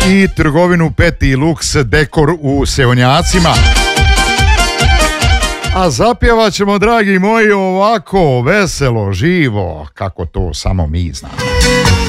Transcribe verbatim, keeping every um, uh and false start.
i trgovinu Peti Lux Dekor u Seonjacima. A zapjevat ćemo, dragi moji, ovako veselo, živo, kako to samo mi znamo.